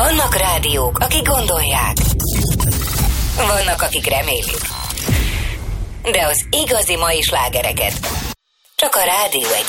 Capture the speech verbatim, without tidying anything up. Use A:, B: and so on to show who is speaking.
A: Vannak rádiók, akik gondolják. Vannak, akik remélik. De az igazi mai slágereket csak a Rádió Egy